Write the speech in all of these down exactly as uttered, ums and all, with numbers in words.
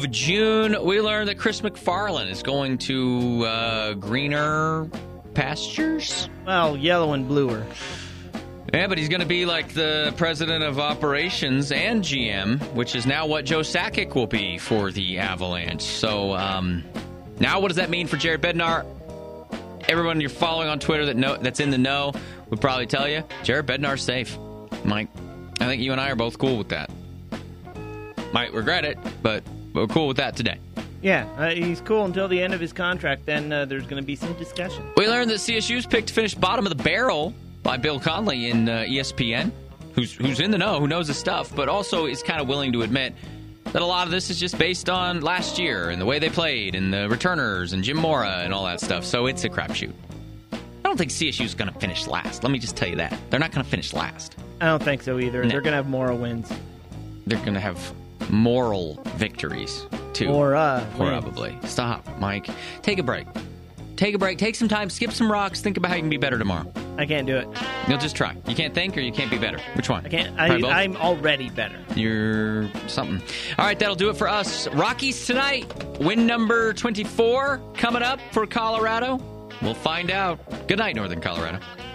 June, we learned that Chris McFarland is going to uh, greener pastures. Well, yellow and bluer. Yeah, but he's going to be like the president of operations and G M, which is now what Joe Sakic will be for the Avalanche. So um, now what does that mean for Jared Bednar? Everyone you're following on Twitter that know, that's in the know would probably tell you, Jared Bednar's safe. Mike, I think you and I are both cool with that. Might regret it, but we're cool with that today. Yeah, uh, he's cool until the end of his contract. Then uh, there's going to be some discussion. We learned that C S U's pick to finish bottom of the barrel by Bill Conley in uh, E S P N, who's who's in the know, who knows his stuff, but also is kind of willing to admit that a lot of this is just based on last year and the way they played and the returners and Jim Mora and all that stuff. So it's a crapshoot. I don't think C S U's going to finish last. Let me just tell you that. They're not going to finish last. I don't think so either. No. They're going to have moral wins. They're going to have moral victories, too. Or, uh, Probably. Wins. Stop, Mike. Take a break. Take a break. Take some time. Skip some rocks. Think about how you can be better tomorrow. I can't do it. You'll just try. You can't think or you can't be better. Which one? I can't. I, I'm already better. You're something. All right, that'll do it for us. Rockies tonight. Win number twenty-four coming up for Colorado. We'll find out. Good night, Northern Colorado.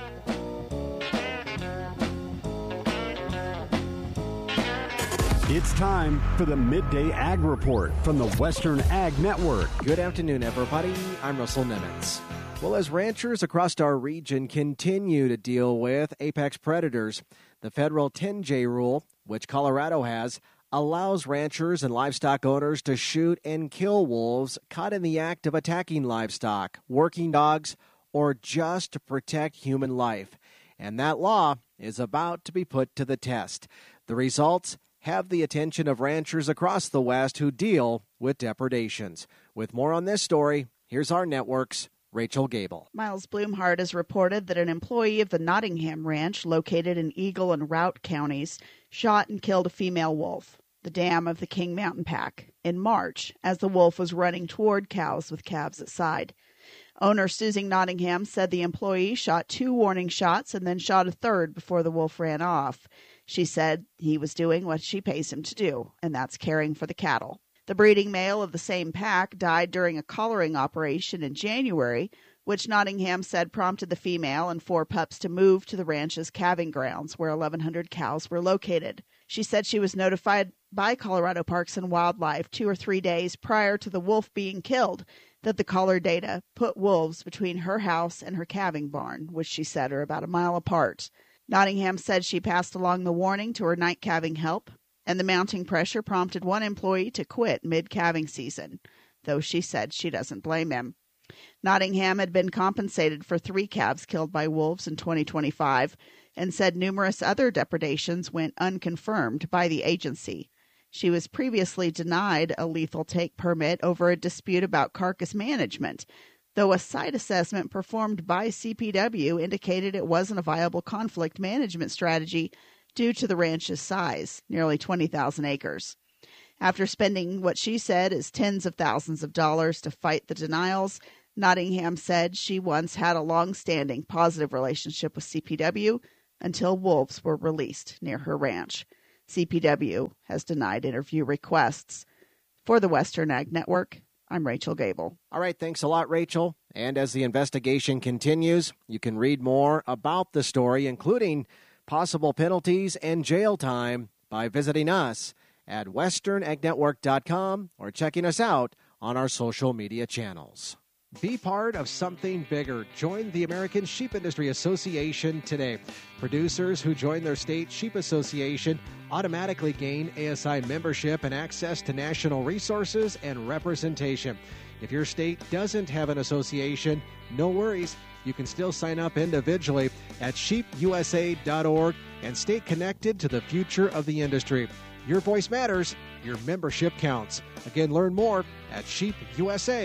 It's time for the Midday Ag Report from the Western Ag Network. Good afternoon, everybody. I'm Russell Nimitz. Well, as ranchers across our region continue to deal with apex predators, the federal ten J rule, which Colorado has, allows ranchers and livestock owners to shoot and kill wolves caught in the act of attacking livestock, working dogs, or just to protect human life. And that law is about to be put to the test. The results have the attention of ranchers across the West who deal with depredations. With more on this story, here's our network's Rachel Gable. Miles Blumhardt has reported that an employee of the Nottingham Ranch, located in Eagle and Routt counties, shot and killed a female wolf, the dam of the King Mountain Pack, in March, as the wolf was running toward cows with calves at side. Owner Susie Nottingham said the employee shot two warning shots and then shot a third before the wolf ran off. She said he was doing what she pays him to do, and that's caring for the cattle. The breeding male of the same pack died during a collaring operation in January, which Nottingham said prompted the female and four pups to move to the ranch's calving grounds, where eleven hundred cows were located. She said she was notified by Colorado Parks and Wildlife two or three days prior to the wolf being killed that the collar data put wolves between her house and her calving barn, which she said are about a mile apart. Nottingham said she passed along the warning to her night calving help, and the mounting pressure prompted one employee to quit mid-calving season, though she said she doesn't blame him. Nottingham had been compensated for three calves killed by wolves in twenty twenty-five and said numerous other depredations went unconfirmed by the agency. She was previously denied a lethal take permit over a dispute about carcass management, though a site assessment performed by C P W indicated it wasn't a viable conflict management strategy due to the ranch's size, nearly twenty thousand acres. After spending what she said is tens of thousands of dollars to fight the denials, Nottingham said she once had a long-standing positive relationship with C P W until wolves were released near her ranch. C P W has denied interview requests. For the Western Ag Network, I'm Rachel Gable. All right, thanks a lot, Rachel. And as the investigation continues, you can read more about the story, including possible penalties and jail time, by visiting us at western ag network dot com or checking us out on our social media channels. Be part of something bigger. Join the American Sheep Industry Association today. Producers who join their state sheep association automatically gain A S I membership and access to national resources and representation. If your state doesn't have an association, no worries. You can still sign up individually at sheep u s a dot org and stay connected to the future of the industry. Your voice matters. Your membership counts. Again, learn more at sheep u s a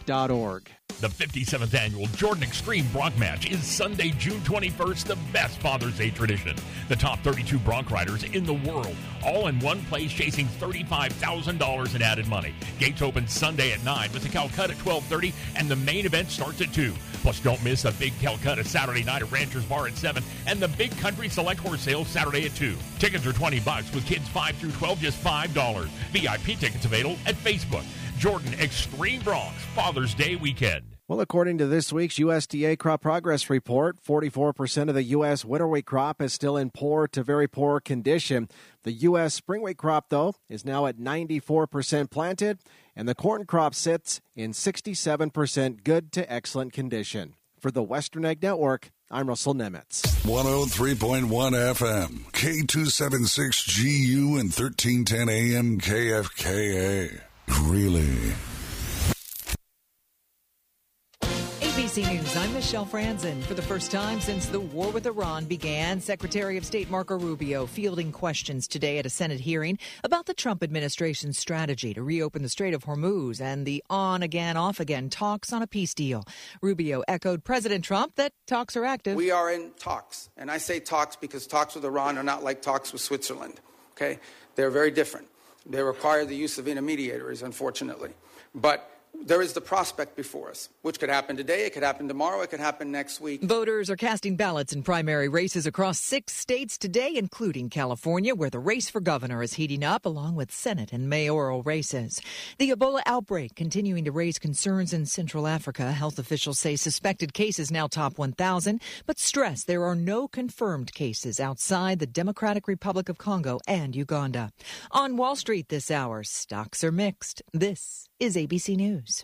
dot org. The fifty-seventh Annual Jordan Extreme Bronc Match is Sunday, June twenty-first, the best Father's Day tradition. The top thirty-two bronc riders in the world, all in one place, chasing thirty-five thousand dollars in added money. Gates open Sunday at nine with the Calcutta at twelve thirty, and the main event starts at two. Plus, don't miss a big Calcutta Saturday night at Rancher's Bar at seven, and the Big Country Select Horse Sale Saturday at two. Tickets are twenty bucks with kids five through twelve, just five dollars. V I P tickets available at Facebook. Jordan Extreme Broncs Father's Day weekend. Well, according to this week's U S D A Crop Progress Report, forty-four percent of the U S winter wheat crop is still in poor to very poor condition. The U S spring wheat crop, though, is now at ninety-four percent planted, and the corn crop sits in sixty-seven percent good to excellent condition. For the Western Ag Network, I'm Russell Nemitz. one oh three point one F M, K two seventy-six G U and thirteen ten A M K F K A. Really? A B C News, I'm Michelle Franzen. For the first time since the war with Iran began, Secretary of State Marco Rubio fielding questions today at a Senate hearing about the Trump administration's strategy to reopen the Strait of Hormuz and the on-again, off-again talks on a peace deal. Rubio echoed President Trump that talks are active. We are in talks, and I say talks because talks with Iran are not like talks with Switzerland, okay? They're very different. They require the use of intermediaries, unfortunately. But there is the prospect before us, which could happen today, it could happen tomorrow, it could happen next week. Voters are casting ballots in primary races across six states today, including California, where the race for governor is heating up, along with Senate and mayoral races. The Ebola outbreak continuing to raise concerns in Central Africa. Health officials say suspected cases now top one thousand, but stress there are no confirmed cases outside the Democratic Republic of Congo and Uganda. On Wall Street this hour, stocks are mixed. This is A B C News.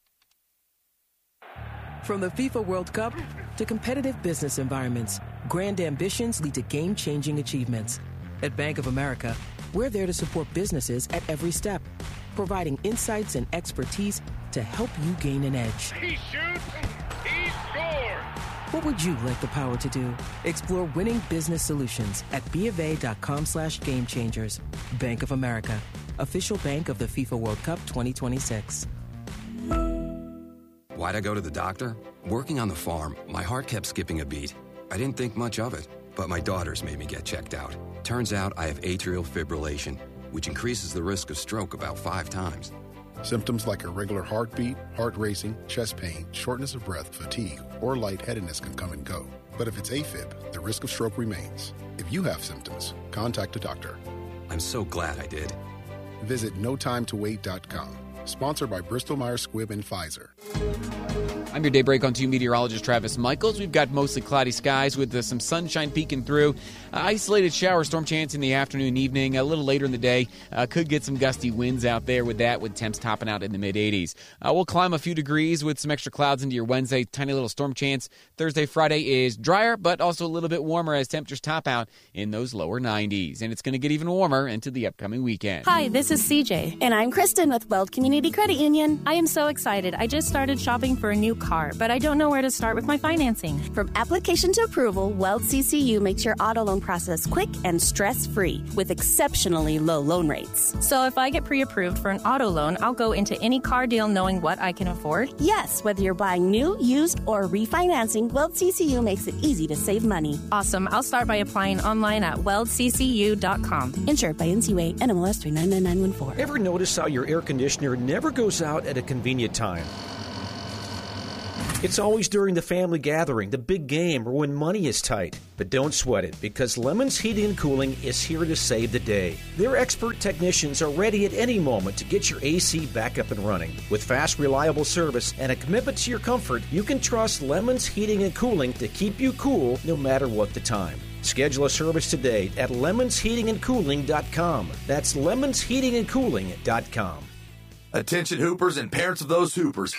From the FIFA World Cup to competitive business environments, grand ambitions lead to game-changing achievements. At Bank of America, we're there to support businesses at every step, providing insights and expertise to help you gain an edge. He shoots, he scores! What would you like the power to do? Explore winning business solutions at BofA.com slash game changers. Bank of America, official bank of the FIFA World Cup twenty twenty-six. Why'd I go to the doctor? Working on the farm, my heart kept skipping a beat. I didn't think much of it, but my daughters made me get checked out. Turns out I have atrial fibrillation, which increases the risk of stroke about five times. Symptoms like irregular heartbeat, heart racing, chest pain, shortness of breath, fatigue, or lightheadedness can come and go. But if it's AFib, the risk of stroke remains. If you have symptoms, contact a doctor. I'm so glad I did. Visit no time to wait dot com. Sponsored by Bristol-Myers Squibb and Pfizer. I'm your daybreak on two meteorologist Travis Michaels. We've got mostly cloudy skies with uh, some sunshine peeking through. Uh, isolated shower storm chance in the afternoon and evening. A little later in the day, uh, could get some gusty winds out there with that, with temps topping out in the mid eighties. Uh, we'll climb a few degrees with some extra clouds into your Wednesday. Tiny little storm chance. Thursday, Friday is drier, but also a little bit warmer as temperatures top out in those lower nineties. And it's going to get even warmer into the upcoming weekend. Hi, this is C J. And I'm Kristen with Weld Community Credit Union. I am so excited. I just started shopping for a new car, but I don't know where to start with my financing. From application to approval, Weld C C U makes your auto loan process quick and stress-free with exceptionally low loan rates. So if I get pre-approved for an auto loan, I'll go into any car deal knowing what I can afford? Yes, whether you're buying new, used, or refinancing, Weld C C U makes it easy to save money. Awesome. I'll start by applying online at weld c c u dot com. Insured by N C U A, N M L S three nine nine nine one four. Ever notice how your air conditioner never goes out at a convenient time? It's always during the family gathering, the big game, or when money is tight. But don't sweat it, because Lemons Heating and Cooling is here to save the day. Their expert technicians are ready at any moment to get your A C back up and running. With fast, reliable service and a commitment to your comfort, you can trust Lemons Heating and Cooling to keep you cool no matter what the time. Schedule a service today at lemons heating and cooling dot com. That's lemons heating and cooling dot com. Attention Hoopers and parents of those Hoopers.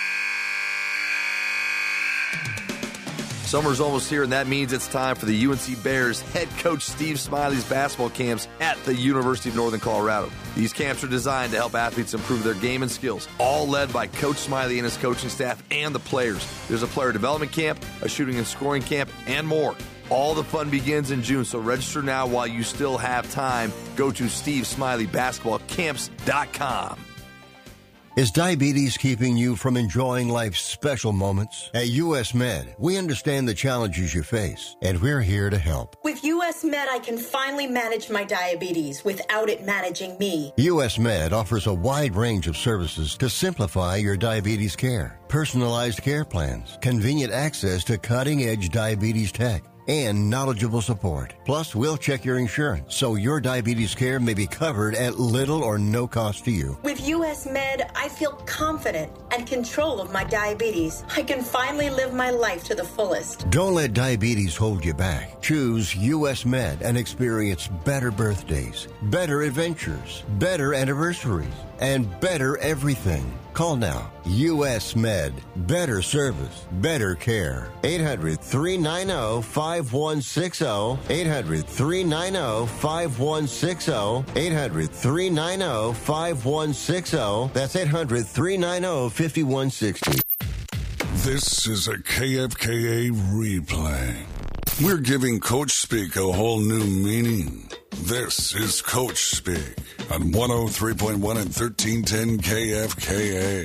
Summer's almost here, and that means it's time for the U N C Bears head coach Steve Smiley's basketball camps at the University of Northern Colorado. These camps are designed to help athletes improve their game and skills, all led by Coach Smiley and his coaching staff and the players. There's a player development camp, a shooting and scoring camp, and more. All the fun begins in June, so register now while you still have time. Go to steve smiley basketball camps dot com. Is diabetes keeping you from enjoying life's special moments? At U S Med, we understand the challenges you face, and we're here to help. With U S Med, I can finally manage my diabetes without it managing me. U S Med offers a wide range of services to simplify your diabetes care. Personalized care plans, convenient access to cutting-edge diabetes tech, and knowledgeable support. Plus, we'll check your insurance so your diabetes care may be covered at little or no cost to you. With U S Med, I feel confident and control of my diabetes. I can finally live my life to the fullest. Don't let diabetes hold you back. Choose U S Med and experience better birthdays, better adventures, better anniversaries, and better everything. Call now. U S Med. Better service. Better care. eight hundred, three nine zero, five one six zero. eight hundred, three nine zero, five one six zero. eight hundred, three nine zero, five one six zero. That's eight hundred, three nine zero, five one six zero. This is a K F K A replay. We're giving Coach Speak a whole new meaning. This is Coach Speak on one oh three point one and thirteen ten K F K A.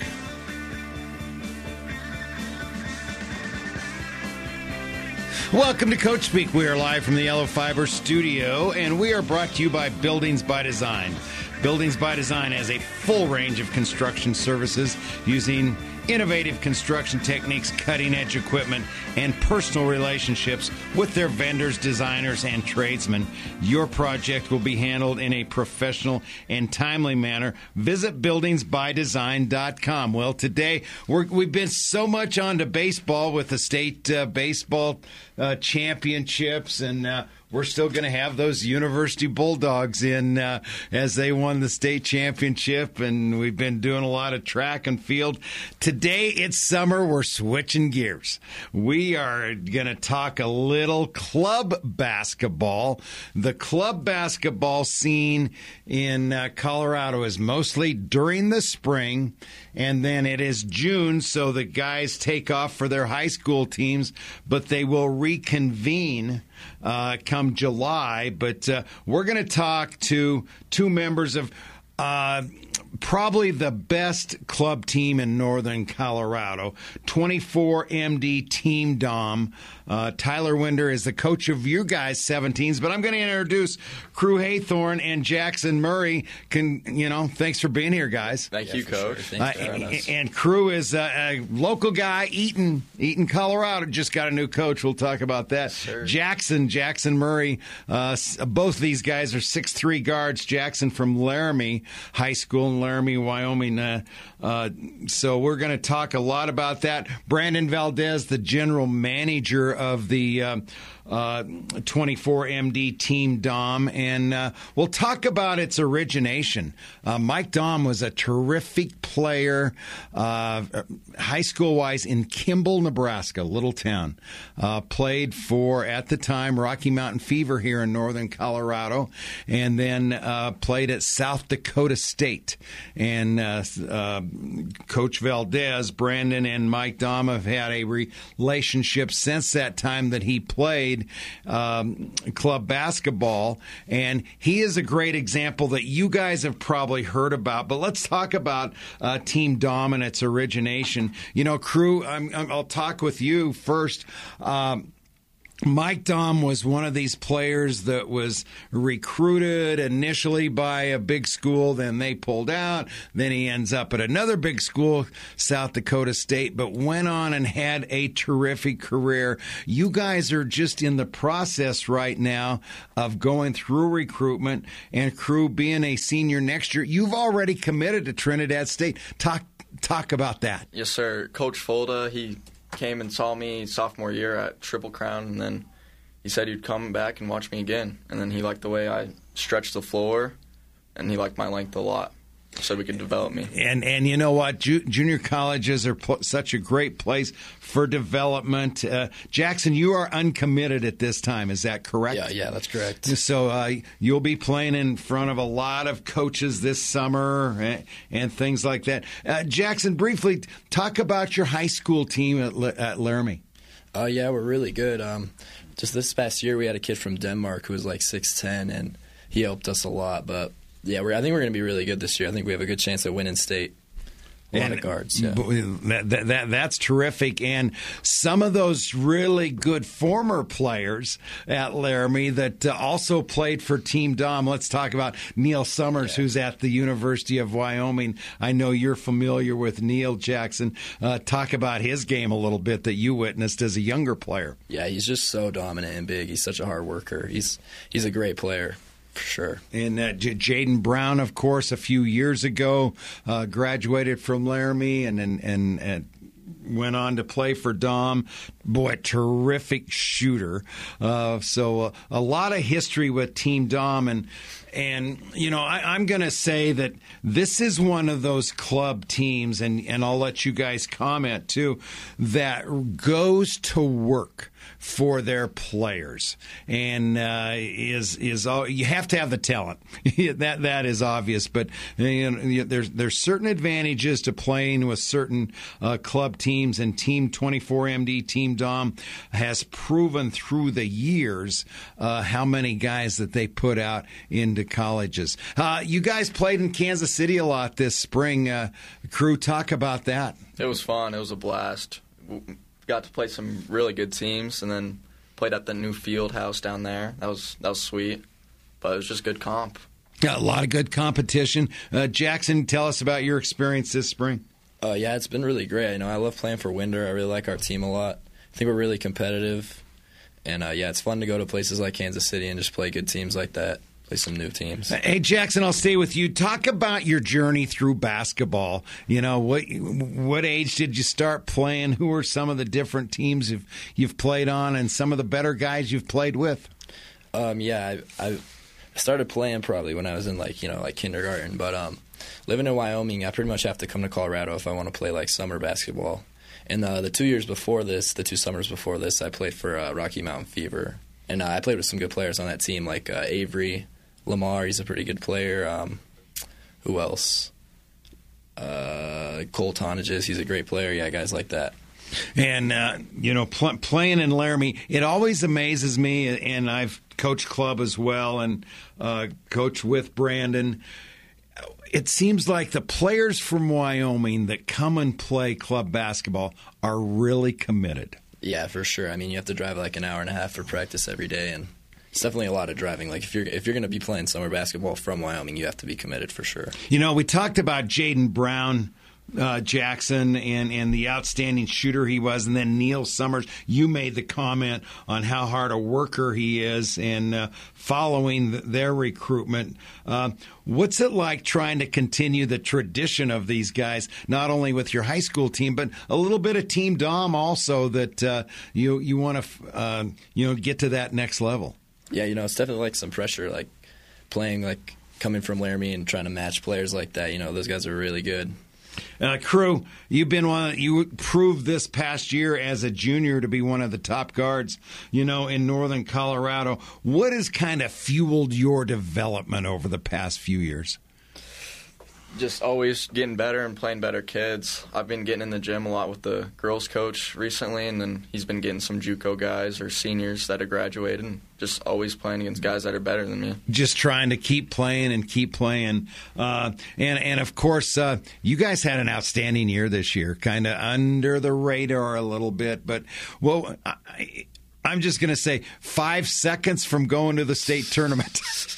Welcome to Coach Speak. We are live from the Yellow Fiber studio, and we are brought to you by Buildings by Design. Buildings by Design has a full range of construction services using innovative construction techniques, cutting-edge equipment, and personal relationships with their vendors, designers, and tradesmen. Your project will be handled in a professional and timely manner. Visit buildings by design dot com. Well, today we're, we've been so much on to baseball with the state uh, baseball uh, championships, and uh, we're still going to have those University Bulldogs in uh, as they won the state championship, and we've been doing a lot of track and field. Today, it's summer. We're switching gears. We are going to talk a little club basketball. The club basketball scene in uh, Colorado is mostly during the spring, and then it is June, so the guys take off for their high school teams, but they will reconvene Uh, come July. But uh, we're going to talk to two members of uh, probably the best club team in northern Colorado, twenty-four M D Team Dom. Uh, Tyler Winder is the coach of you guys' seventeens, but I'm going to introduce Crew Haythorne and Jackson Murray. Can you know? Thanks for being here, guys. Thank yeah, you, Coach. Sure. Thanks uh, for having us. And Crew is a, a local guy, Eaton, Eaton, Colorado. Just got a new coach. We'll talk about that. Sure. Jackson, Jackson Murray. Uh, both these guys are six three guards. Jackson from Laramie High School in Laramie, Wyoming. Uh, uh, so we're going to talk a lot about that. Brandon Valdez, the general manager of the uh, uh, twenty-four M D Team Dom, and uh, we'll talk about its origination. Uh, Mike Dom was a terrific player, uh, high school-wise, in Kimball, Nebraska, little town. Uh, played for, at the time, Rocky Mountain Fever here in northern Colorado, and then uh, played at South Dakota State. And uh, uh, Coach Valdez, Brandon, and Mike Dom have had a relationship since that time that he played um, club basketball, and he is a great example that you guys have probably heard about. But let's talk about uh, Team Dom and its origination. You know, Crew, I'm, I'm, I'll talk with you first. Um, Mike Dom was one of these players that was recruited initially by a big school, then they pulled out, then he ends up at another big school, South Dakota State, but went on and had a terrific career. You guys are just in the process right now of going through recruitment, and Crew being a senior next year. You've already committed to Trinidad State. Talk, talk about that. Yes, sir. Coach Folda, he came and saw me sophomore year at Triple Crown, and then he said he'd come back and watch me again. And then he liked the way I stretched the floor, and he liked my length a lot, so we could develop me. And and you know what? Ju- junior colleges are pl- such a great place for development. Uh, Jackson, you are uncommitted at this time. Is that correct? Yeah, yeah, that's correct. So uh, you'll be playing in front of a lot of coaches this summer and, and things like that. Uh, Jackson, briefly talk about your high school team at, L- at Laramie. Uh, yeah, we're really good. Um, just this past year, we had a kid from Denmark who was like six ten, and he helped us a lot. But yeah, we're, I think we're going to be really good this year. I think we have a good chance at winning state. A lot and of guards, yeah. That, that, that, that's terrific. And some of those really good former players at Laramie that uh, also played for Team Dom. Let's talk about Neil Summers, yeah. who's at the University of Wyoming. I know you're familiar with Neil, Jackson. Uh, talk about his game a little bit that you witnessed as a younger player. Yeah, he's just so dominant and big. He's such a hard worker. He's he's a great player. For sure. And uh, J- Jaden Brown, of course, a few years ago, uh, graduated from Laramie and, and, and, and went on to play for Dom. Boy, terrific shooter. Uh, so uh, a lot of history with Team Dom. And, and you know, I, I'm going to say that this is one of those club teams, and, and I'll let you guys comment too, that goes to work for their players, and uh, is is all, you have to have the talent. that that is obvious, but you know, there's there's certain advantages to playing with certain uh, club teams, and Team twenty-four M D, Team Dom, has proven through the years uh, how many guys that they put out into colleges. Uh, you guys played in Kansas City a lot this spring. Uh, crew, talk about that. It was fun. It was a blast. Got to play some really good teams, and then played at the new field house down there. That was that was sweet, but it was just good comp. Yeah, a lot of good competition. Uh, Jackson, tell us about your experience this spring. Uh, yeah, it's been really great. You know, I love playing for Winder. I really like our team a lot. I think we're really competitive, and uh, yeah, it's fun to go to places like Kansas City and just play good teams like that. Play some new teams. Hey, Jackson, I'll stay with you. Talk about your journey through basketball. You know, what what age did you start playing? Who are some of the different teams you've, you've played on, and some of the better guys you've played with? Um, yeah, I, I started playing probably when I was in like you know like kindergarten. But um, living in Wyoming, I pretty much have to come to Colorado if I want to play like summer basketball. And uh, the two years before this, the two summers before this, I played for uh, Rocky Mountain Fever, and uh, I played with some good players on that team like uh, Avery. Lamar, he's a pretty good player. Um, who else? Uh, Cole Tonages, he's a great player. Yeah, guys like that. And, uh, you know, pl- playing in Laramie, it always amazes me, and I've coached club as well and uh, coached with Brandon. It seems like the players from Wyoming that come and play club basketball are really committed. Yeah, for sure. I mean, you have to drive like an hour and a half for practice every day, and it's definitely a lot of driving. Like if you're if you're going to be playing summer basketball from Wyoming, you have to be committed for sure. You know, we talked about Jaden Brown, uh, Jackson, and and the outstanding shooter he was, and then Neil Summers. You made the comment on how hard a worker he is, and uh, following the, their recruitment. Uh, what's it like trying to continue the tradition of these guys, not only with your high school team, but a little bit of Team Dom also, that uh, you you want to uh, you know get to that next level? Yeah, you know, it's definitely like some pressure, like playing, like coming from Laramie and trying to match players like that. You know, those guys are really good. Uh, Crew, you've been one. You proved this past year as a junior to be one of the top guards, you know, in northern Colorado. What has kind of fueled your development over the past few years? Just always getting better and playing better kids. I've been getting in the gym a lot with the girls coach recently, and then he's been getting some JUCO guys or seniors that are graduated, and just always playing against guys that are better than me. Just trying to keep playing and keep playing. Uh, and, and, of course, uh, you guys had an outstanding year this year, kind of under the radar a little bit. But, well, I, I'm just going to say five seconds from going to the state tournament.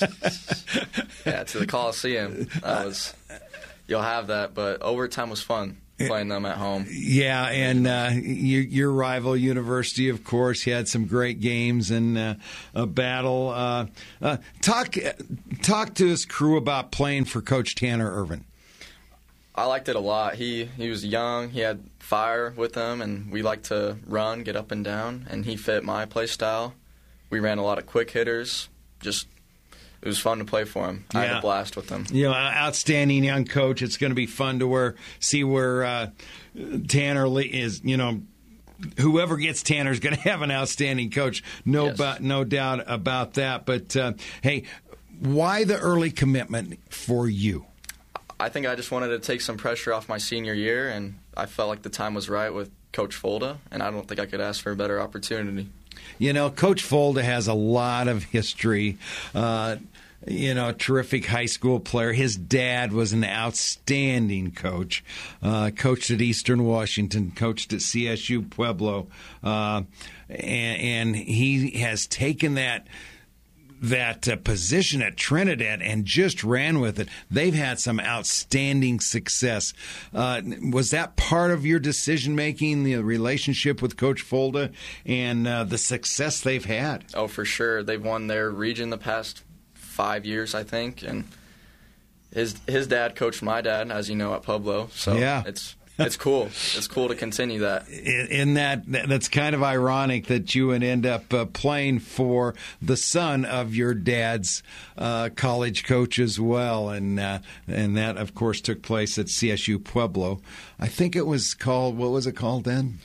Yeah, to the Coliseum. That was... You'll have that, but overtime was fun playing them at home. Yeah, and uh, your, your rival University, of course, you had some great games and uh, a battle. Uh, uh, talk, talk to us, Crew, about playing for Coach Tanner Irvin. I liked it a lot. He he was young, he had fire with him, and we liked to run, get up and down, and he fit my play style. We ran a lot of quick hitters, just... It was fun to play for him. I yeah. had a blast with him. You know, outstanding young coach. It's going to be fun to where, see where uh, Tanner is, you know, whoever gets Tanner is going to have an outstanding coach. No, yes. ba- no doubt about that. But, uh, hey, why the early commitment for you? I think I just wanted to take some pressure off my senior year, and I felt like the time was right with Coach Folda, and I don't think I could ask for a better opportunity. You know, Coach Folda has a lot of history. Uh, you know, terrific high school player. His dad was an outstanding coach. Uh, coached at Eastern Washington, coached at C S U Pueblo, uh, and, and he has taken that that uh, position at Trinidad and just ran with it. They've had some outstanding success. Uh, was that part of your decision-making, the relationship with Coach Folda and uh, the success they've had? Oh, for sure. They've won their region the past five years, I think, and his his dad coached my dad, as you know, at Pueblo. So yeah. it's it's cool. It's cool to continue that. In, in that, that's kind of ironic that you would end up uh, playing for the son of your dad's uh, college coach as well, and uh, and that, of course, took place at C S U Pueblo. I think it was called. What was it called then?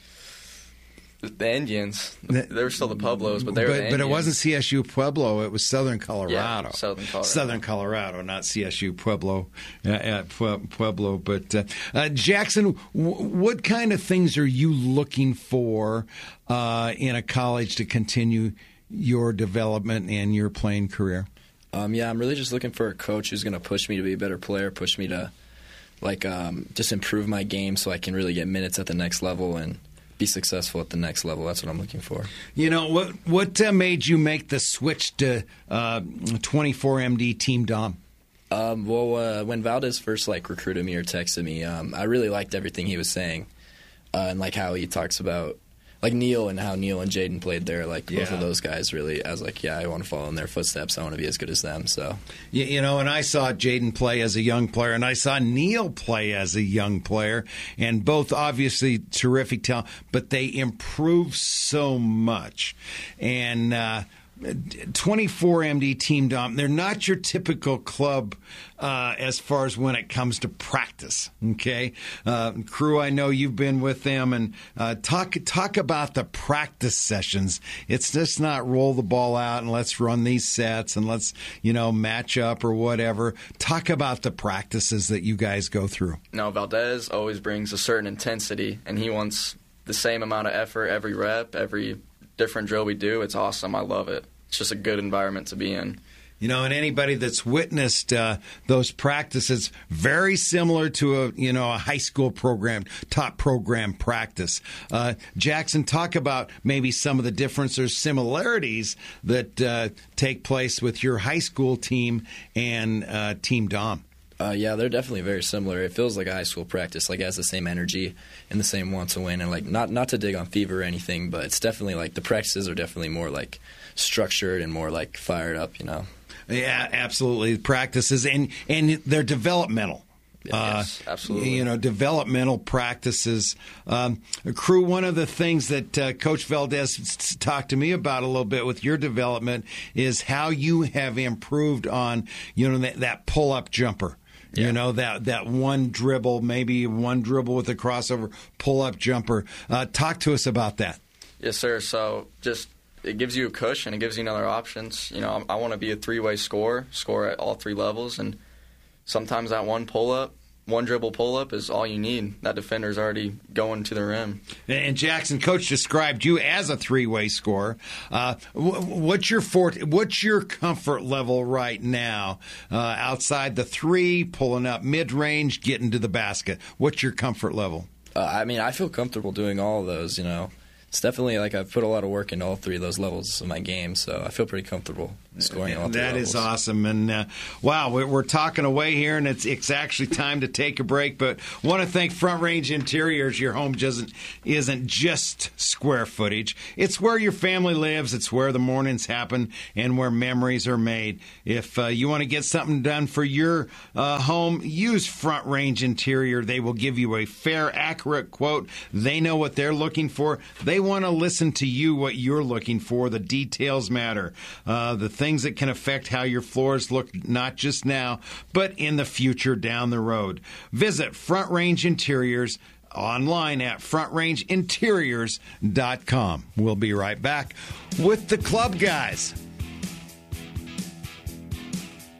The Indians. They were still the Pueblos, but they were but, the Indians. But it wasn't C S U Pueblo. It was Southern Colorado. Yeah, Southern Colorado. Southern Colorado, not C S U Pueblo. Uh, at Pueblo. But, uh, uh, Jackson, w- what kind of things are you looking for uh, in a college to continue your development and your playing career? Um, yeah, I'm really just looking for a coach who's going to push me to be a better player, push me to like um, just improve my game so I can really get minutes at the next level and be successful at the next level. That's what I'm looking for. You know, what what uh, made you make the switch to uh, twenty-four M D Team Dom? Um, well, uh, when Valdez first like recruited me or texted me, um, I really liked everything he was saying, uh, and like how he talks about like Neil and how Neil and Jaden played there. Like both Yeah. of those guys, really. I was like, yeah, I want to follow in their footsteps. I want to be as good as them. So, You, you know, and I saw Jaden play as a young player, and I saw Neil play as a young player, and both obviously terrific talent, but they improved so much. And uh, twenty-four M D Team Dom, they're not your typical club uh, as far as when it comes to practice, okay? Uh, crew, I know you've been with them, and uh, talk talk about the practice sessions. It's just not roll the ball out and let's run these sets and let's, you know, match up or whatever. Talk about the practices that you guys go through. No, Valdez always brings a certain intensity, and he wants the same amount of effort every rep, every different drill we do. It's awesome. I love it. It's just a good environment to be in. You know, and anybody that's witnessed uh, those practices, very similar to a you know a high school program, top program practice. Uh, Jackson, talk about maybe some of the differences or similarities that uh, take place with your high school team and uh, Team Dom. Uh, yeah, they're definitely very similar. It feels like a high school practice. Like it has the same energy and the same want to win. And like not not to dig on Fever or anything, but it's definitely like the practices are definitely more like structured and more like fired up. You know. Yeah, absolutely. Practices and and they're developmental. Yes, uh, absolutely. You know, developmental practices. Um, crew, one of the things that uh, Coach Valdez talked to me about a little bit with your development is how you have improved on, you know, that, that pull-up jumper. Yeah. You know, that, that one dribble, maybe one dribble with a crossover pull-up jumper. Uh, talk to us about that. Yes, sir. So just it gives you a cushion. It gives you another options. You know, I, I want to be a three-way scorer, score at all three levels, and sometimes that one pull-up, one dribble pull-up is all you need. That defender's already going to the rim. And Jackson, Coach described you as a three-way scorer. Uh, what's your fort, What's your comfort level right now uh, outside the three, pulling up mid-range, getting to the basket? What's your comfort level? Uh, I mean, I feel comfortable doing all of those, you know. It's definitely like I've put a lot of work into all three of those levels of my game, so I feel pretty comfortable scoring all three That levels. is awesome. And, uh, wow, we're, we're talking away here, and it's it's actually time to take a break. But want to thank Front Range Interiors. Your home doesn't, isn't just square footage. It's where your family lives. It's where the mornings happen and where memories are made. If uh, you want to get something done for your uh, home, use Front Range Interior. They will give you a fair, accurate quote. They know what they're looking for. They want to listen to you, what you're looking for. The details matter. Uh, the things that can affect how your floors look, not just now, but in the future down the road. Visit Front Range Interiors online at front range interiors dot com. We'll be right back with the Club Guys.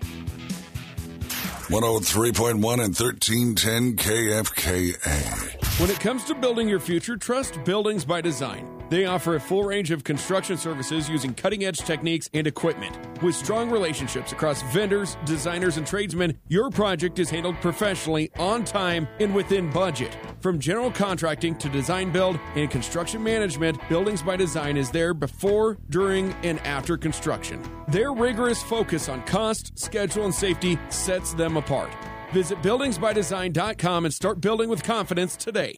one oh three point one and thirteen ten K F K A. When it comes to building your future, trust Buildings by Design. They offer a full range of construction services using cutting-edge techniques and equipment. With strong relationships across vendors, designers, and tradesmen, your project is handled professionally, on time, and within budget. From general contracting to design build and construction management, Buildings by Design is there before, during, and after construction. Their rigorous focus on cost, schedule, and safety sets them apart. Visit buildings by design dot com and start building with confidence today.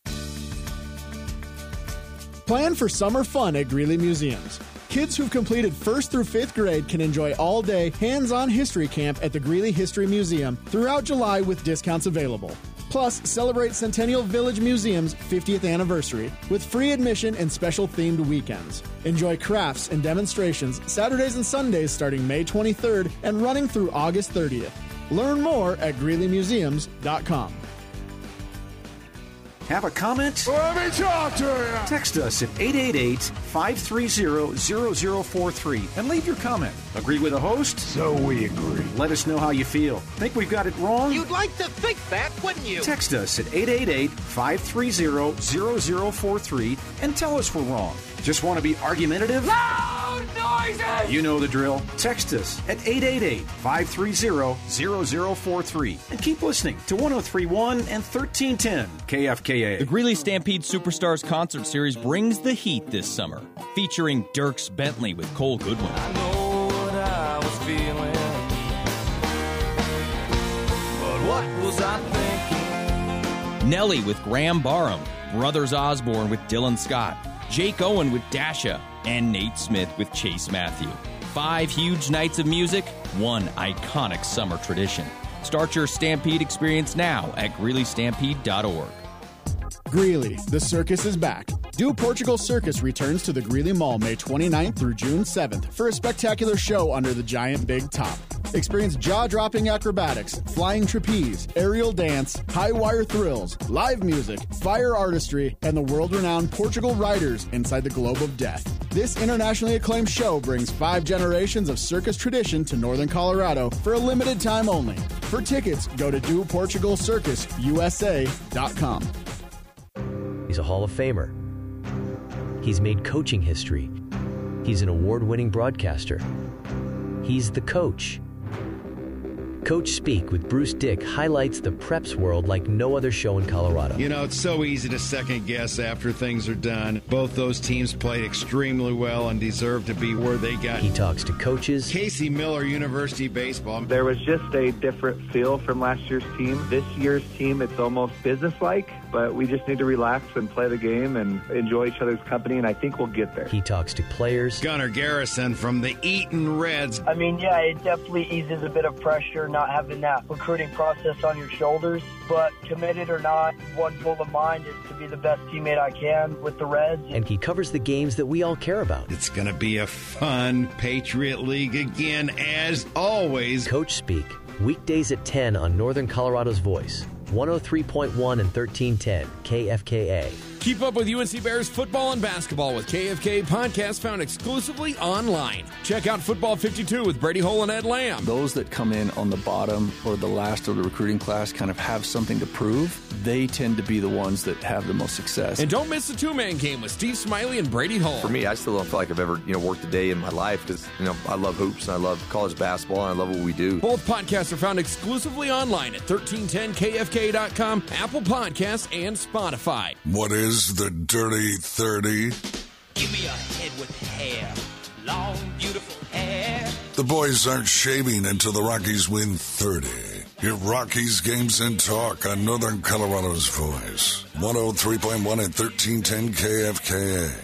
Plan for summer fun at Greeley Museums. Kids who've completed first through fifth grade can enjoy all-day, hands-on history camp at the Greeley History Museum throughout July with discounts available. Plus, celebrate Centennial Village Museum's fiftieth anniversary with free admission and special themed weekends. Enjoy crafts and demonstrations Saturdays and Sundays starting May twenty-third and running through August thirtieth. Learn more at greeley museums dot com. Have a comment? Let me talk to you. Text us at eight eight eight, five three zero, zero zero four three and leave your comment. Agree with the host? So we agree. Let us know how you feel. Think we've got it wrong? You'd like to think that, wouldn't you? Text us at eight eight eight, five three zero, zero zero four three and tell us we're wrong. Just want to be argumentative? Loud noises! You know the drill. Text us at eight eight eight, five three zero, zero zero four three and keep listening to one oh three point one and thirteen ten K F K A. The Greeley Stampede Superstars Concert Series brings the heat this summer, featuring Dierks Bentley with Cole Goodwin. I know what I was feeling, but what was I thinking? Nelly with Graham Barham, Brothers Osborne with Dylan Scott, Jake Owen with Dasha, and Nate Smith with Chase Matthew. Five huge nights of music, one iconic summer tradition. Start your Stampede experience now at greeley stampede dot org. Greeley, the circus is back. Do Portugal Circus returns to the Greeley Mall May twenty-ninth through June seventh for a spectacular show under the giant big top. Experience jaw-dropping acrobatics, flying trapeze, aerial dance, high-wire thrills, live music, fire artistry, and the world-renowned Portugal Riders inside the Globe of Death. This internationally acclaimed show brings five generations of circus tradition to northern Colorado for a limited time only. For tickets, go to do portugal circus u s a dot com. He's a Hall of Famer. He's made coaching history. He's an award-winning broadcaster. He's the coach. Coach Speak with Bruce Dick highlights the preps world like no other show in Colorado. You know, it's so easy to second guess after things are done. Both those teams played extremely well and deserve to be where they got. He talks to coaches. Casey Miller, University Baseball. There was just a different feel from last year's team. This year's team, it's almost businesslike, but we just need to relax and play the game and enjoy each other's company, and I think we'll get there. He talks to players. Gunnar Garrison from the Eaton Reds. I mean, yeah, it definitely eases a bit of pressure not having that recruiting process on your shoulders, but committed or not, one goal of mine is to be the best teammate I can with the Reds. And he covers the games that we all care about. It's going to be a fun Patriot League again, as always. Coach Speak, weekdays at ten on Northern Colorado's Voice, one oh three point one and thirteen ten K F K A. Keep up with U N C Bears football and basketball with K F K podcast found exclusively online. Check out Football fifty-two with Brady Hole and Ed Lamb. Those that come in on the bottom or the last of the recruiting class kind of have something to prove. They tend to be the ones that have the most success. And don't miss the two-man game with Steve Smiley and Brady Hole. For me, I still don't feel like I've ever, you know, worked a day in my life because, you know, I love hoops and I love college basketball and I love what we do. Both podcasts are found exclusively online at thirteen ten K F K dot com, Apple Podcasts, and Spotify. What is the Dirty thirty? Give me a head with hair, long, beautiful hair. The boys aren't shaving until the Rockies win thirty. Hear Rockies games and talk on Northern Colorado's Voice. one oh three point one and thirteen ten K F K A.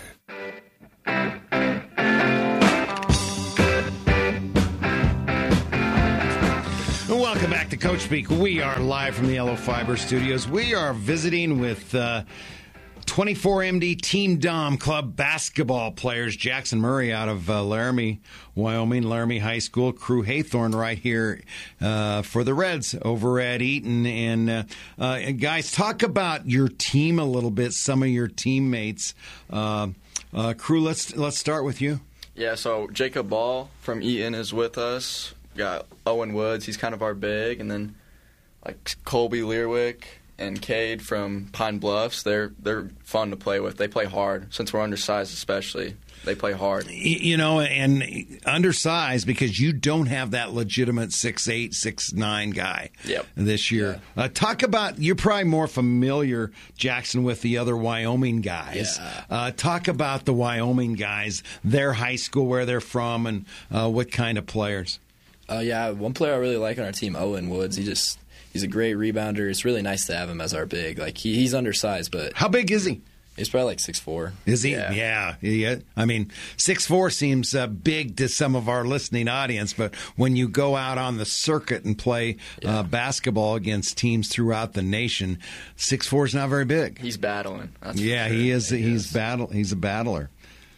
Welcome back to Coach Speak. We are live from the Yellow Fiber Studios. We are visiting with uh, twenty-four M D Team Dom Club basketball players. Jackson Murray out of uh, Laramie, Wyoming, Laramie High School. Crew Haythorne right here uh, for the Reds over at Eaton. And, uh, uh, and guys, talk about your team a little bit, some of your teammates. Uh, uh, Crew, let's let's start with you. Yeah, so Jacob Ball from Eaton is with us. We got Owen Woods, he's kind of our big, and then like Colby Learwick, and Cade from Pine Bluffs, they're they're fun to play with. They play hard. Since we're undersized especially, they play hard. You know, and undersized because you don't have that legitimate six eight, six nine guy yep. this year. Yeah. Uh, talk about, you're probably more familiar, Jackson, with the other Wyoming guys. Yeah. Uh, talk about the Wyoming guys, their high school, where they're from, and uh, what kind of players. Uh, yeah, one player I really like on our team, Owen Woods. He just he's a great rebounder. It's really nice to have him as our big. Like he, he's undersized, but how big is he? He's probably like six foot four. Is he? Yeah. yeah. yeah. I mean, six foot four seems uh, big to some of our listening audience, but when you go out on the circuit and play yeah. uh, basketball against teams throughout the nation, six foot four is not very big. He's battling. That's yeah, for sure. he is. He he's is. battle. He's a battler.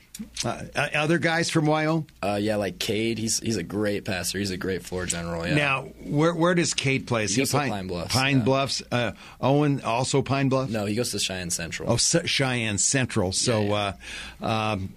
Uh, other guys from Wyoming? Uh, yeah, like Cade. He's he's a great passer. He's a great floor general. Yeah. Now, where where does Cade play? Is he, he goes Pine, to Pine Bluffs. Pine yeah. Bluffs. Uh, Owen also Pine Bluffs? No, he goes to Cheyenne Central. Oh, Cheyenne Central. So, yeah, yeah. Uh, um,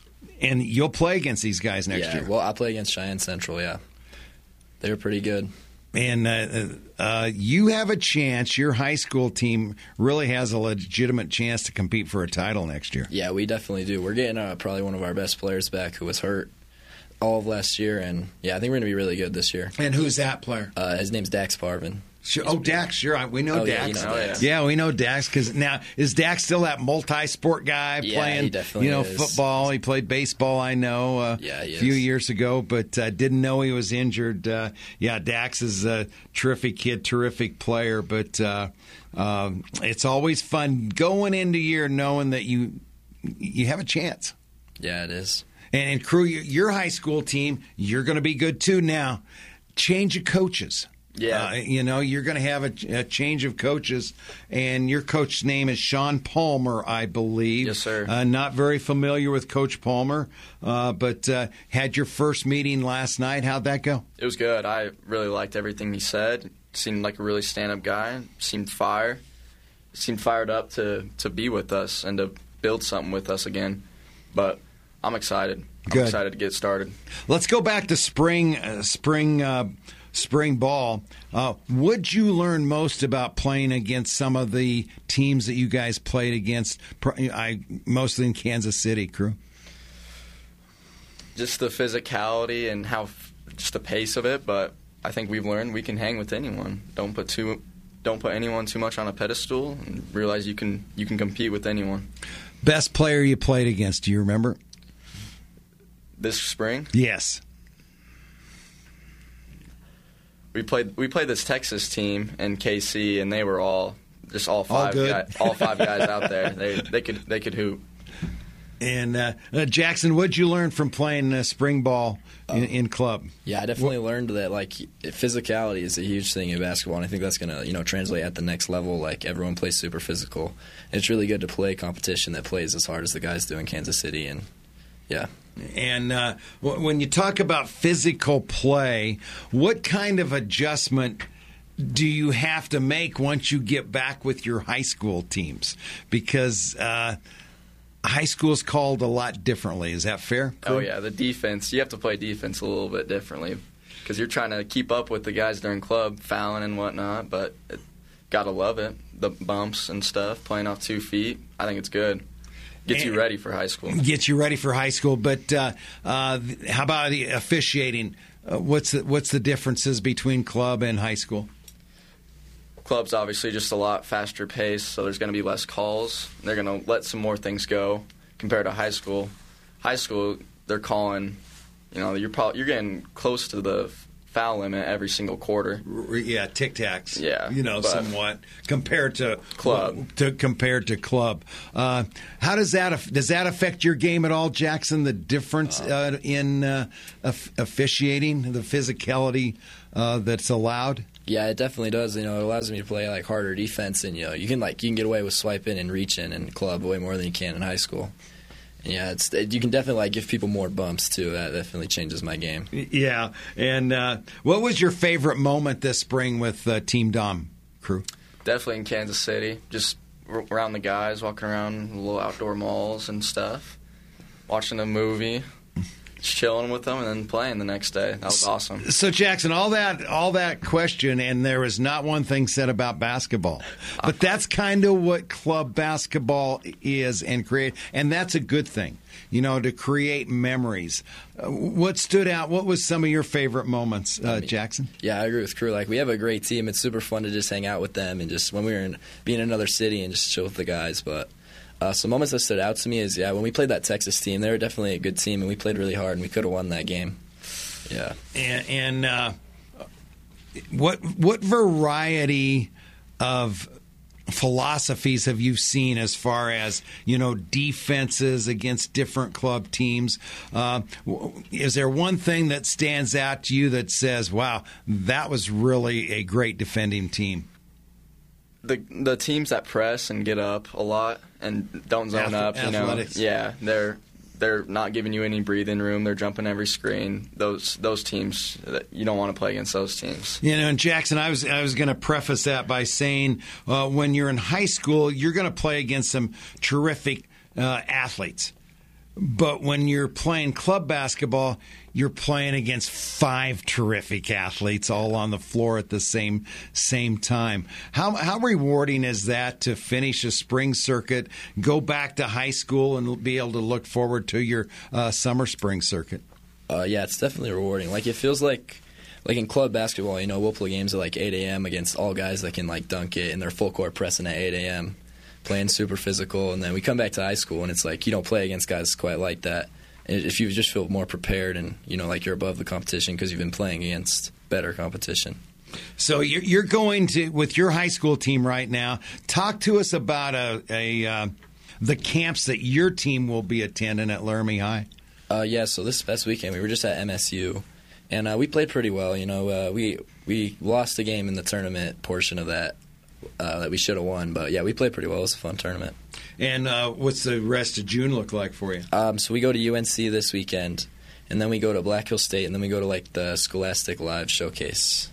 and you'll play against these guys next yeah, year. Well, I play against Cheyenne Central. Yeah, they're pretty good. And uh, uh, you have a chance. Your high school team really has a legitimate chance to compete for a title next year. Yeah, we definitely do. We're getting uh, probably one of our best players back who was hurt all of last year. And, yeah, I think we're going to be really good this year. And who's that player? Uh, his name's Dax Parvin. Sure. Oh, Dax, sure. We know oh, Dax. Yeah, you know Dax. yeah, we know Dax. Because now, is Dax still that multi-sport guy yeah, playing, he definitely you know, is. football? He played baseball, I know, uh, yeah, he a few is. years ago, but uh, didn't know he was injured. Uh, yeah, Dax is a terrific kid, terrific player, but uh, uh, it's always fun going into year knowing that you you have a chance. Yeah, it is. And, and crew, your high school team, you're going to be good too now. Change of coaches. Yeah. Uh, you know, you're going to have a, a change of coaches, and your coach's name is Sean Palmer, I believe. Yes, sir. Uh, not very familiar with Coach Palmer, uh, but uh, had your first meeting last night. How'd that go? It was good. I really liked everything he said. Seemed like a really stand-up guy. Seemed fire. Seemed fired up to, to be with us and to build something with us again. But I'm excited. I'm Good. excited to get started. Let's go back to spring uh, spring uh, spring ball. Uh, would you learn most about playing against some of the teams that you guys played against, I, mostly in Kansas City, crew? Just the physicality and how just the pace of it, but I think we've learned we can hang with anyone. Don't put too don't put anyone too much on a pedestal, and realize you can you can compete with anyone. Best player you played against, do you remember? This spring? Yes. We played we played this Texas team in K C, and they were all just all five all, guys, all five guys out there. They they could they could hoop. And uh, uh, Jackson, what'd you learn from playing uh, spring ball in, in club? Yeah, I definitely what? learned that like physicality is a huge thing in basketball, and I think that's going to you know translate at the next level. Like everyone plays super physical. And it's really good to play competition that plays as hard as the guys do in Kansas City, and yeah. And uh, w- when you talk about physical play, what kind of adjustment do you have to make once you get back with your high school teams? Because uh, high school is called a lot differently. Is that fair? Oh, yeah. The defense. You have to play defense a little bit differently because you're trying to keep up with the guys during club, fouling and whatnot, but it, gotta love it. The bumps and stuff, playing off two feet. I think it's good. Gets you ready for high school. Gets you ready for high school. But uh, uh, how about the officiating? Uh, what's the, what's the differences between club and high school? Club's obviously just a lot faster pace, so there's going to be less calls. They're going to let some more things go compared to high school. High school, they're calling. You know, you're probably you're getting close to the foul limit every single quarter. Yeah, tic tacs. Yeah, you know, somewhat compared to club. To compared to club. Uh, how does that does that affect your game at all, Jackson? The difference uh, in uh, officiating, the physicality uh, that's allowed. Yeah, it definitely does. You know, it allows me to play like harder defense, and you know, you can like you can get away with swiping and reaching in club way more than you can in high school. Yeah, it's you can definitely like give people more bumps too. That definitely changes my game. Yeah, and uh, what was your favorite moment this spring with uh, Team Dom crew? Definitely in Kansas City, just around the guys, walking around little outdoor malls and stuff, watching a movie. just chilling with them and then playing the next day. That was awesome. So Jackson, all that all that question, and there was not one thing said about basketball, but that's kind of what club basketball is and create, and that's a good thing, you know, to create memories. Uh, what stood out? What was some of your favorite moments, uh, I mean, Jackson? Yeah, I agree with Crew. Like, we have a great team. It's super fun to just hang out with them and just when we were in be in another city and just chill with the guys. But Uh, some moments that stood out to me is, yeah, when we played that Texas team, they were definitely a good team, and we played really hard, and we could have won that game. Yeah. And, and uh, what what variety of philosophies have you seen as far as, you know, defenses against different club teams? Uh, is there one thing that stands out to you that says, wow, that was really a great defending team? The the teams that press and get up a lot and don't zone Ath- up, you athletics. know, yeah, they're they're not giving you any breathing room. They're jumping every screen. Those those teams, you don't want to play against those teams. You know, and Jackson, I was I was going to preface that by saying, uh, when you're in high school, you're going to play against some terrific uh, athletes. But when you're playing club basketball, you're playing against five terrific athletes all on the floor at the same same time. How how rewarding is that to finish a spring circuit, go back to high school, and be able to look forward to your uh, summer spring circuit? Uh, yeah, it's definitely rewarding. Like, it feels like, like in club basketball, you know, we'll play games at like eight a.m. against all guys that can like dunk it, and they're full court pressing at eight a.m., playing super physical, and then we come back to high school, and it's like you don't play against guys quite like that. If you just feel more prepared and, you know, like you're above the competition because you've been playing against better competition. So you're going to, with your high school team right now, talk to us about a, a uh, the camps that your team will be attending at Laramie High. Uh, yeah, so this past weekend we were just at M S U, and uh, we played pretty well. You know, uh, we we lost a game in the tournament portion of that uh, that we should have won, but yeah, we played pretty well. It was a fun tournament. And uh, what's the rest of June look like for you? Um, so we go to U N C this weekend, and then we go to Black Hill State, and then we go to like the Scholastic Live Showcase.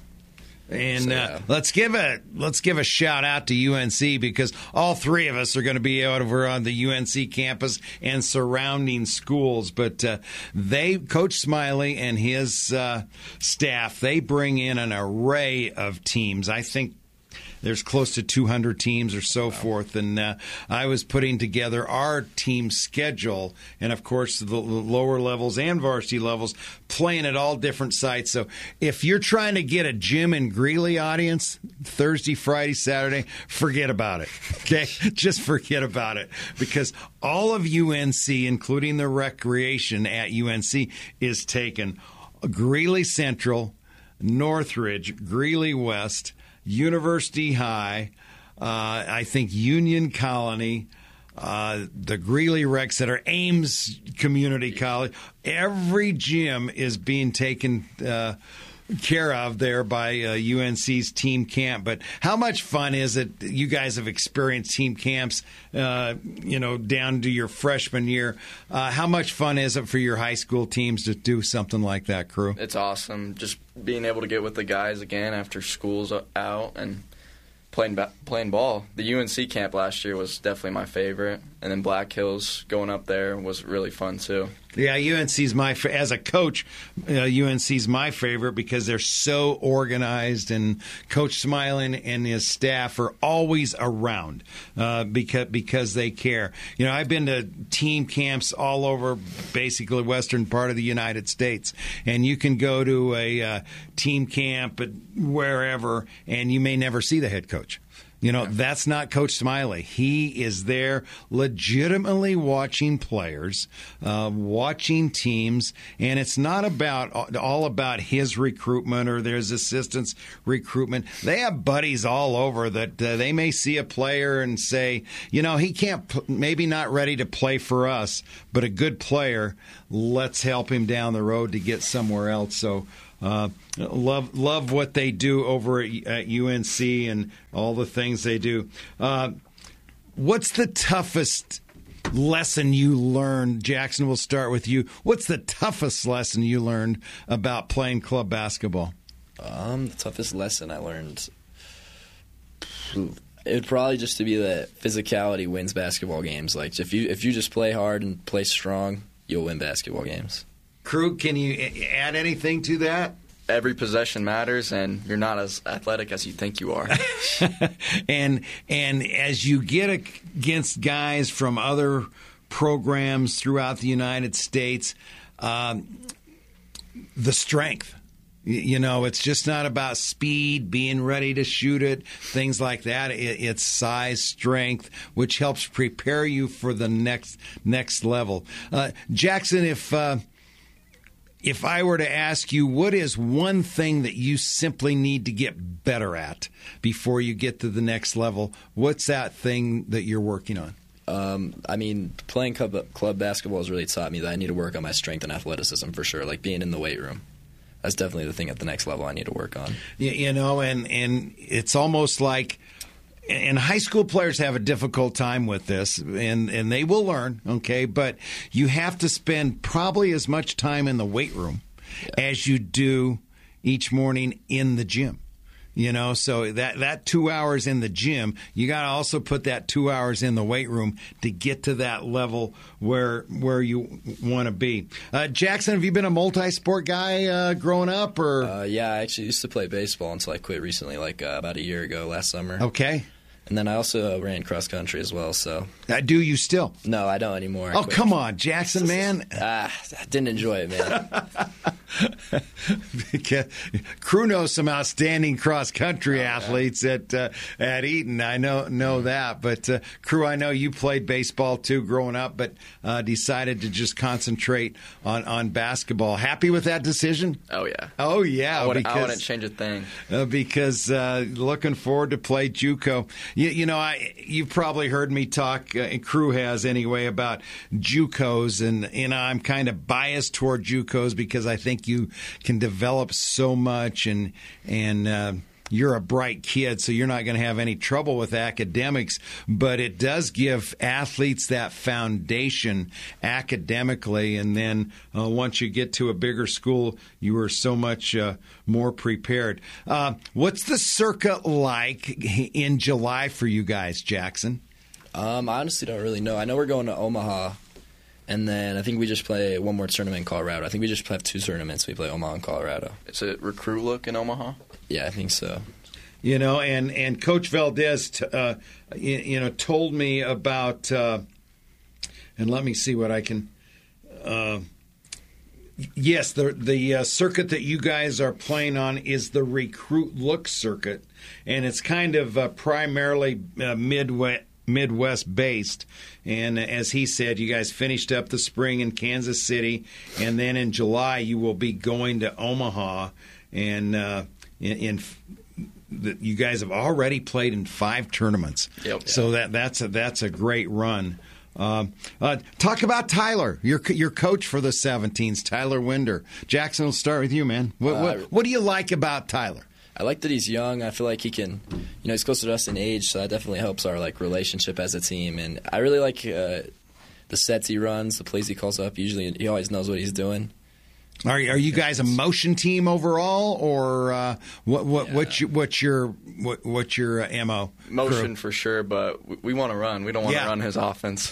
And so, uh, yeah. let's give a let's give a shout out to U N C, because all three of us are going to be over on the U N C campus and surrounding schools. But uh, they, Coach Smiley and his uh, staff, they bring in an array of teams. I think there's close to two hundred teams or so wow. forth. And uh, I was putting together our team schedule, and, of course, the lower levels and varsity levels playing at all different sites. So if you're trying to get a Jim and Greeley audience Thursday, Friday, Saturday, forget about it. Okay? Just forget about it, because all of U N C, including the recreation at U N C, is taken. Greeley Central, Northridge, Greeley West, University High, uh, I think Union Colony, uh, the Greeley Rec Center, Ames Community College. Every gym is being taken uh, care of there by uh, U N C's team camp. But how much fun is it? You guys have experienced team camps, uh, you know, down to your freshman year. Uh, how much fun is it for your high school teams to do something like that, Crew? It's awesome. Just being able to get with the guys again after school's out and playing ba- playing ball. The U N C camp last year was definitely my favorite, and then Black Hills going up there was really fun too. Yeah, U N C's my as a coach. Uh, U N C's my favorite because they're so organized, and Coach Smiling and his staff are always around uh, because because they care. You know, I've been to team camps all over, basically western part of the United States, and you can go to a uh, team camp at wherever, and you may never see the head coach. You know, that's not Coach Smiley. He is there legitimately watching players, uh, watching teams, and it's not about all about his recruitment or there's assistants recruitment. They have buddies all over that uh, they may see a player and say, you know, he can't, maybe not ready to play for us, but a good player, let's help him down the road to get somewhere else. So, Uh, love love what they do over at, at U N C and all the things they do. Uh, what's the toughest lesson you learned? Jackson, we'll start with you. What's the toughest lesson you learned about playing club basketball? Um, the toughest lesson I learned, it would probably just to be that physicality wins basketball games. Like if you if you just play hard and play strong, you'll win basketball games. Crew, can you add anything to that? Every possession matters, and you're not as athletic as you think you are. and and as you get against guys from other programs throughout the United States, um, the strength. You know, it's just not about speed, being ready to shoot it, things like that. It's size, strength, which helps prepare you for the next next level. Uh, Jackson, if uh, if I were to ask you, what is one thing that you simply need to get better at before you get to the next level? What's that thing that you're working on? Um, I mean, playing club, club basketball has really taught me that I need to work on my strength and athleticism for sure, like being in the weight room. That's definitely the thing at the next level I need to work on. You, you know, and, and it's almost like, and high school players have a difficult time with this, and, and they will learn, okay? But you have to spend probably as much time in the weight room yeah. as you do each morning in the gym. You know, so that, that two hours in the gym, you got to also put that two hours in the weight room to get to that level where where you want to be. Uh, Jackson, have you been a multi-sport guy uh, growing up? Or uh, yeah, I actually used to play baseball until I quit recently, like uh, about a year ago, last summer. Okay. And then I also ran cross country as well. So uh, do you still? No, I don't anymore. I oh, quit. Come on, Jackson, man. Ah, I didn't enjoy it, man. Crew knows some outstanding cross country oh, athletes yeah. at uh, at Eaton. I know know that, but uh, Crew, I know you played baseball too growing up, but uh, decided to just concentrate on, on basketball. Happy with that decision? Oh yeah. Oh yeah. I wouldn't, because, I wouldn't change a thing. Uh, because uh, looking forward to play JUCO. You, you know, I you've probably heard me talk, uh, and Crew has anyway, about JUCOs, and you know I'm kind of biased toward JUCOs because I think you can develop so much, and and uh, you're a bright kid, so you're not going to have any trouble with academics. But it does give athletes that foundation academically, and then uh, once you get to a bigger school, you are so much uh, more prepared. Uh, what's the circuit like in July for you guys, Jackson? Um, I honestly don't really know. I know we're going to Omaha. And then I think we just play one more tournament in Colorado. I think we just have two tournaments. We play Omaha and Colorado. Is it recruit look in Omaha? Yeah, I think so. You know, and, and Coach Valdez, t- uh, you, you know, told me about, uh, and let me see what I can. Uh, yes, the the uh, circuit that you guys are playing on is the recruit look circuit, and it's kind of uh, primarily uh, Midwest. Midwest based, and as he said, you guys finished up the spring in Kansas City, and then in July you will be going to Omaha, and uh, in, in the, you guys have already played in five tournaments. Yep. So that that's a, that's a great run. Um, uh, talk about Tyler, your your coach for the seventeens, Tyler Winder. Jackson, we'll start with you, man. What, uh, what, what do you like about Tyler? I like that he's young. I feel like he can, you know, he's closer to us in age, so that definitely helps our like relationship as a team. And I really like uh, the sets he runs, the plays he calls up. Usually, he always knows what he's doing. Are are you guys a motion team overall, or uh, what what yeah. what's your what's your what, what's your uh, M O? Motion for sure, but we, we want to run. We don't want yeah. to run his offense.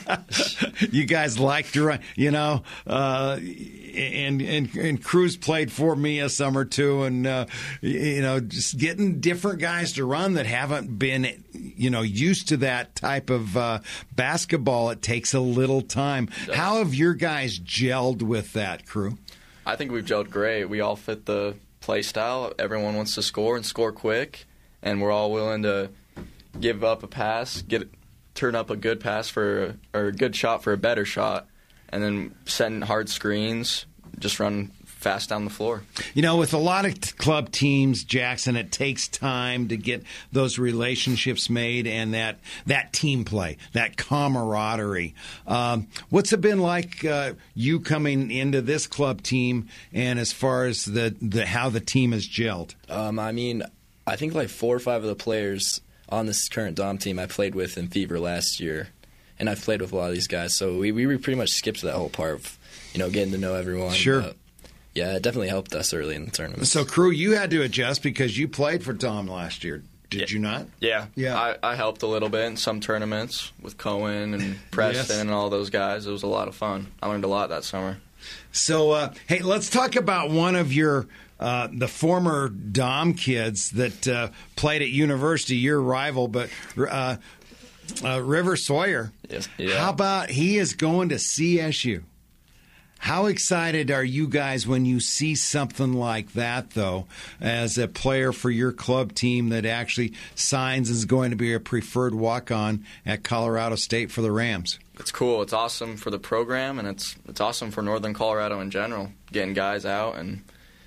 You guys like to run, you know. Uh, and and and Cruz played for me a summer too, and uh, you know, just getting different guys to run that haven't been, you know, used to that type of uh, basketball. It takes a little time. How have your guys gelled with that, Crew? I think we've gelled great. We all fit the play style. Everyone wants to score and score quick, and we're all willing to give up a pass, get turn up a good pass for or a good shot for a better shot, and then send hard screens, just run fast down the floor. You know, with a lot of t- club teams, Jackson, it takes time to get those relationships made and that that team play, that camaraderie. Um, what's it been like uh, you coming into this club team, and as far as the, the how the team has gelled? Um, I mean, I think like four or five of the players on this current Dom team I played with in Fever last year, and I've played with a lot of these guys, so we we pretty much skipped that whole part of, you know, getting to know everyone. Sure. But yeah, it definitely helped us early in the tournament. So, Crew, you had to adjust because you played for Dom last year. Did yeah. you not? Yeah. Yeah. I, I helped a little bit in some tournaments with Cohen and Preston Yes. and all those guys. It was a lot of fun. I learned a lot that summer. So, uh, hey, let's talk about one of your uh, the former Dom kids that uh, played at University, your rival, but uh, uh, River Sawyer. Yes. Yeah. How about he is going to C S U? How excited are you guys when you see something like that, though, as a player for your club team that actually signs and is going to be a preferred walk-on at Colorado State for the Rams? It's cool. It's awesome for the program, and it's it's awesome for Northern Colorado in general, getting guys out and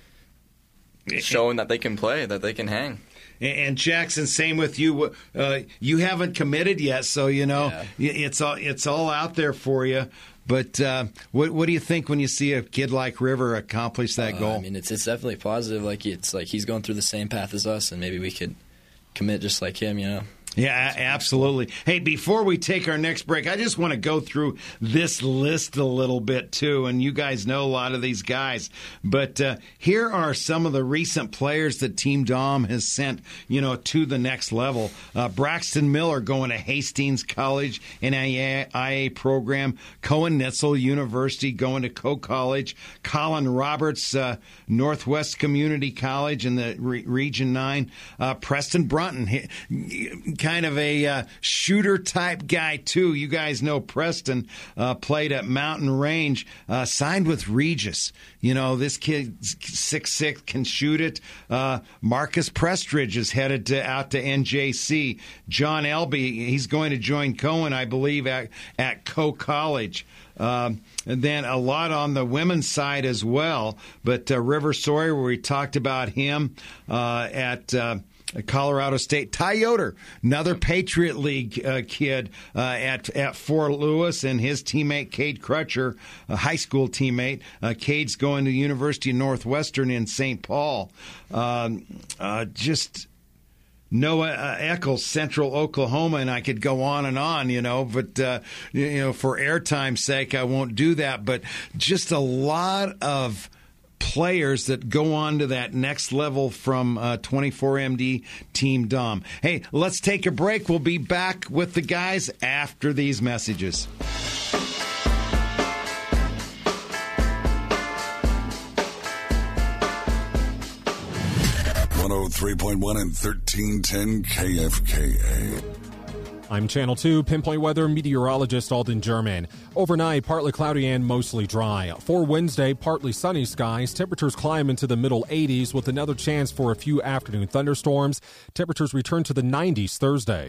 showing that they can play, that they can hang. And Jackson, same with you. Uh, you haven't committed yet, so you know Yeah. it's all it's all out there for you. But uh, what what do you think when you see a kid like River accomplish that Uh, goal? I mean, it's it's definitely positive. Like it's like he's going through the same path as us, and maybe we could commit just like him. You know. Yeah, a- absolutely. Hey, before we take our next break, I just want to go through this list a little bit, too, and you guys know a lot of these guys. But uh, here are some of the recent players that Team Dom has sent, you know, to the next level. Uh, Braxton Miller going to Hastings College, N I A program. Cohen Nitzel University going to Coe College. Colin Roberts, uh, Northwest Community College in the re- Region nine. Uh, Preston Brunton, he, kind of a uh, shooter-type guy, too. You guys know Preston uh, played at Mountain Range, uh, signed with Regis. You know, this kid, six six, can shoot it. Uh, Marcus Prestridge is headed to, out to N J C. John Elby, he's going to join Cohen, I believe, at, at Coe College. Um, and then a lot on the women's side as well. But uh, River Sawyer, where we talked about him uh, at uh, Colorado State. Ty Yoder, another Patriot League uh, kid uh, at at Fort Lewis, and his teammate Cade Crutcher, a high school teammate. Uh, Cade's going to the University of Northwestern in Saint Paul. Um, uh, just Noah uh, Eccles, Central Oklahoma, and I could go on and on, you know, but, uh, you know, for airtime's sake, I won't do that. But just a lot of players that go on to that next level from uh, twenty-four M D Team Dom. Hey, let's take a break. We'll be back with the guys after these messages. one oh three point one and thirteen ten K F K A. I'm Channel two Pinpoint Weather meteorologist Alden German. Overnight, partly cloudy and mostly dry. For Wednesday, partly sunny skies. Temperatures climb into the middle eighties with another chance for a few afternoon thunderstorms. Temperatures return to the nineties Thursday.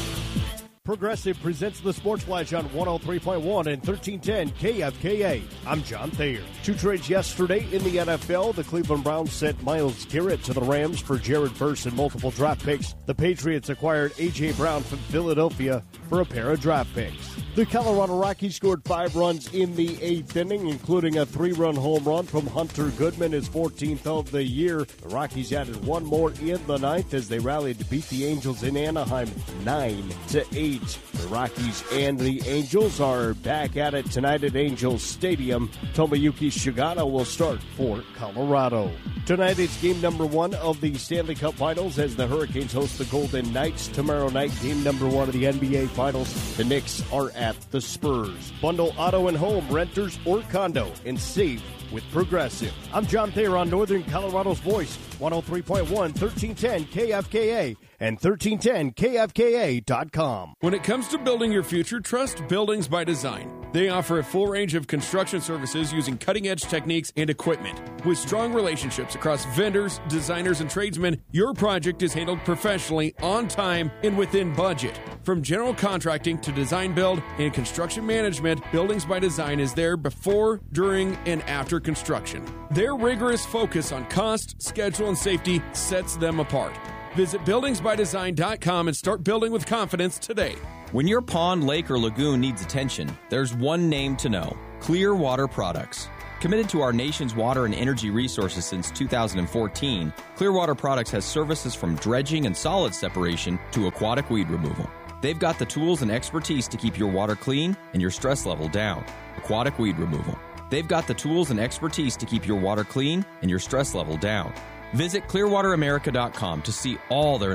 Progressive presents the Sports Flash on one oh three point one and thirteen ten K F K A. I'm John Thayer. Two trades yesterday in the N F L. The Cleveland Browns sent Myles Garrett to the Rams for Jared Verse and multiple draft picks. The Patriots acquired A J. Brown from Philadelphia for a pair of draft picks. The Colorado Rockies scored five runs in the eighth inning, including a three-run home run from Hunter Goodman, his fourteenth of the year. The Rockies added one more in the ninth as they rallied to beat the Angels in Anaheim nine to eight. The Rockies and the Angels are back at it tonight at Angels Stadium. Tomoyuki Shigata will start for Colorado. Tonight it's game number one of the Stanley Cup Finals as the Hurricanes host the Golden Knights. Tomorrow night, game number one of the N B A Finals. The Knicks are at the Spurs. Bundle auto and home, renters or condo, and save with Progressive. I'm John Thayer on Northern Colorado's Voice, one oh three point one, thirteen ten K F K A and thirteen ten K F K A dot com. When it comes to building your future, trust Buildings by Design. They offer a full range of construction services using cutting-edge techniques and equipment. With strong relationships across vendors, designers, and tradesmen, your project is handled professionally, on time, and within budget. From general contracting to design build and construction management, Buildings by Design is there before, during, and after construction. Their rigorous focus on cost, schedule, and safety sets them apart. Visit buildings by design dot com and start building with confidence today. When your pond, lake, or lagoon needs attention, there's one name to know: Clearwater Products. Committed to our nation's water and energy resources since two thousand fourteen, Clearwater Products has services from dredging and solid separation to aquatic weed removal. They've got the tools and expertise to keep your water clean and your stress level down. Aquatic weed removal. They've got the tools and expertise to keep your water clean and your stress level down. Visit clearwater america dot com to see all their